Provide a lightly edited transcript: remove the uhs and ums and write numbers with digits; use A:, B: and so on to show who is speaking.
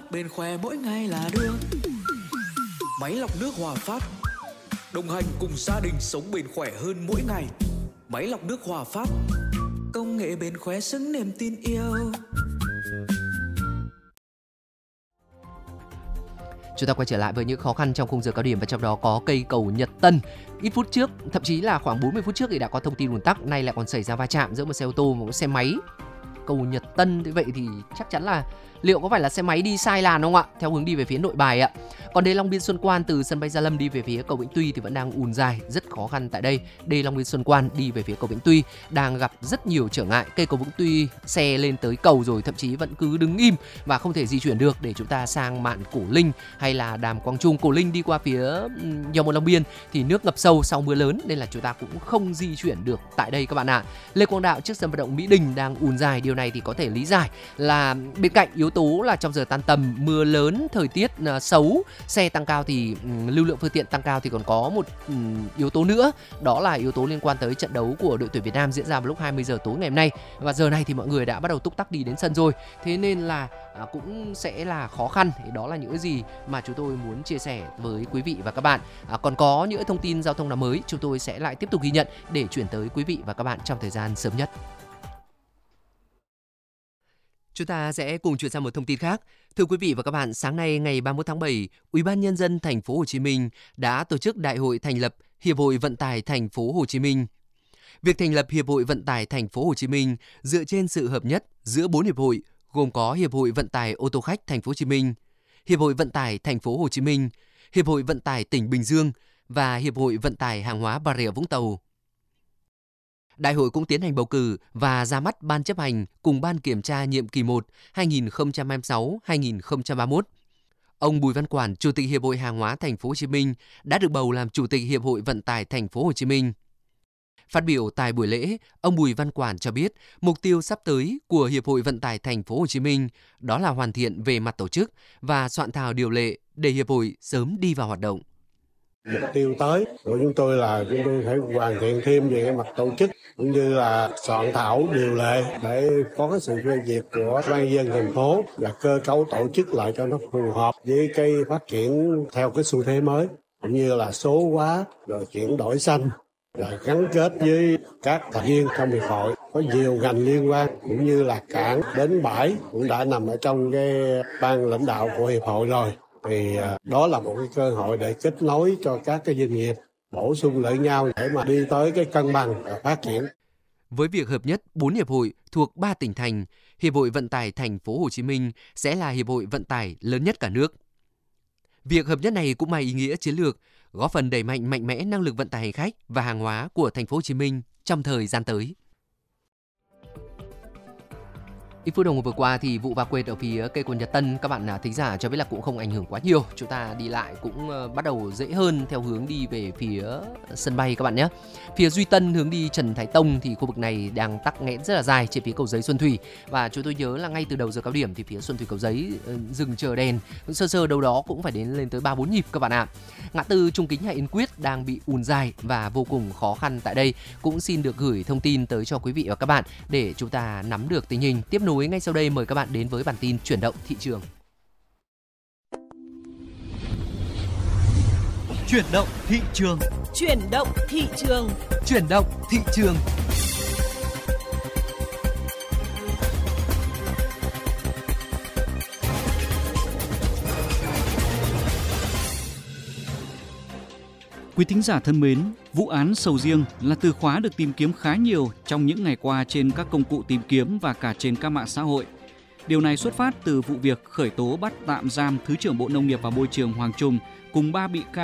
A: bền khỏe mỗi ngày là được. Máy lọc nước Hòa Phát, đồng hành cùng gia đình sống bền khỏe hơn mỗi ngày. Máy lọc nước Hòa Phát, công nghệ bền khỏe xứng niềm tin yêu.
B: Chúng ta quay trở lại với những khó khăn trong khung giờ cao điểm, và trong đó có cây cầu Nhật Tân. Ít phút trước, thậm chí là khoảng 40 phút trước thì đã có thông tin ùn tắc, nay lại còn xảy ra va chạm giữa một xe ô tô và một xe máy. Cầu Nhật Tân như vậy thì chắc chắn là liệu có phải là xe máy đi sai làn không ạ? Theo hướng đi về phía Nội Bài ạ. Còn đê Long Biên Xuân Quan từ sân bay Gia Lâm đi về phía cầu Vĩnh Tuy thì vẫn đang ùn dài, rất khó khăn tại đây. Đê Long Biên Xuân Quan đi về phía cầu Vĩnh Tuy đang gặp rất nhiều trở ngại. Cây cầu Vĩnh Tuy xe lên tới cầu rồi thậm chí vẫn cứ đứng im và không thể di chuyển được để chúng ta sang mạn Cổ Linh hay là Đàm Quang Trung. Cổ Linh đi qua phía Dầu Một Long Biên thì nước ngập sâu sau mưa lớn nên là chúng ta cũng không di chuyển được tại đây các bạn ạ. Lê Quang Đạo trước sân vận động Mỹ Đình đang ùn dài. Điều này thì có thể lý giải là bên cạnh yếu tố là trong giờ tan tầm, mưa lớn, thời tiết xấu, xe tăng cao thì lưu lượng phương tiện tăng cao, thì còn có một yếu tố nữa, đó là yếu tố liên quan tới trận đấu của đội tuyển Việt Nam diễn ra vào lúc 20 giờ tối ngày hôm nay. Và giờ này thì mọi người đã bắt đầu túc tắc đi đến sân rồi. Thế nên là cũng sẽ là khó khăn. Thì đó là những gì mà chúng tôi muốn chia sẻ với quý vị và các bạn. Còn có những thông tin giao thông nào mới chúng tôi sẽ lại tiếp tục ghi nhận để chuyển tới quý vị và các bạn trong thời gian sớm nhất. Chúng ta sẽ cùng chuyển sang một thông tin khác. Thưa quý vị và các bạn, sáng nay ngày 31 tháng 7, Ủy ban Nhân dân thành phố Hồ Chí Minh đã tổ chức đại hội thành lập Hiệp hội Vận tải thành phố Hồ Chí Minh. Việc thành lập Hiệp hội Vận tải thành phố Hồ Chí Minh dựa trên sự hợp nhất giữa 4 hiệp hội, gồm có Hiệp hội Vận tải ô tô khách thành phố Hồ Chí Minh, Hiệp hội Vận tải thành phố Hồ Chí Minh, Hiệp hội Vận tải tỉnh Bình Dương và Hiệp hội Vận tải hàng hóa Bà Rịa Vũng Tàu. Đại hội cũng tiến hành bầu cử và ra mắt ban chấp hành cùng ban kiểm tra nhiệm kỳ 1 2026-2031. Ông Bùi Văn Quản, Chủ tịch Hiệp hội Hàng hóa Thành phố Hồ Chí Minh đã được bầu làm Chủ tịch Hiệp hội Vận tải Thành phố Hồ Chí Minh. Phát biểu tại buổi lễ, ông Bùi Văn Quản cho biết mục tiêu sắp tới của Hiệp hội Vận tải Thành phố Hồ Chí Minh đó là hoàn thiện về mặt tổ chức và soạn thảo điều lệ để hiệp hội sớm đi vào hoạt động.
C: Mục tiêu tới của chúng tôi là chúng tôi phải hoàn thiện thêm về cái mặt tổ chức cũng như là soạn thảo điều lệ để có cái sự phê duyệt của ban nhân dân thành phố và cơ cấu tổ chức lại cho nó phù hợp với cái phát triển theo cái xu thế mới, cũng như là số hóa rồi chuyển đổi xanh, rồi gắn kết với các thành viên trong hiệp hội. Có nhiều ngành liên quan cũng như là cảng, bến bãi cũng đã nằm ở trong cái ban lãnh đạo của hiệp hội rồi. Thì đó là một cái cơ hội để kết nối cho các cái doanh nghiệp bổ sung lẫn nhau để mà đi tới cái cân bằng và phát triển.
B: Với việc hợp nhất 4 hiệp hội thuộc 3 tỉnh thành, Hiệp hội Vận tải Thành phố Hồ Chí Minh sẽ là hiệp hội vận tải lớn nhất cả nước. Việc hợp nhất này cũng mang ý nghĩa chiến lược, góp phần đẩy mạnh mẽ năng lực vận tải hành khách và hàng hóa của Thành phố Hồ Chí Minh trong thời gian tới. Ít phút đồng hồ vừa qua thì vụ va quệt ở phía cây cầu Nhật Tân, các bạn thính giả cho biết là cũng không ảnh hưởng quá nhiều. Chúng ta đi lại cũng bắt đầu dễ hơn theo hướng đi về phía sân bay các bạn nhé. Phía Duy Tân hướng đi Trần Thái Tông thì khu vực này đang tắc nghẽn rất là dài trên phía cầu Giấy Xuân Thủy. Và chúng tôi nhớ là ngay từ đầu giờ cao điểm thì phía Xuân Thủy cầu Giấy dừng chờ đèn sơ đâu đó cũng phải lên tới 3-4 nhịp các bạn ạ. Ngã tư Trung Kính hay Yên Quyết đang bị ùn dài và vô cùng khó khăn tại đây. Cũng xin được gửi thông tin tới cho quý vị và các bạn để chúng ta nắm được tình hình. Tiếp nối ngay sau đây, mời các bạn đến với bản tin chuyển động thị trường.
D: Chuyển động thị trường.
E: Chuyển động thị trường.
D: Chuyển động thị trường. Quý thính giả thân mến, vụ án sầu riêng là từ khóa được tìm kiếm khá nhiều trong những ngày qua trên các công cụ tìm kiếm và cả trên các mạng xã hội. Điều này xuất phát từ vụ việc khởi tố bắt tạm giam Thứ trưởng Bộ Nông nghiệp và Môi trường Hoàng Trung cùng 3 bị can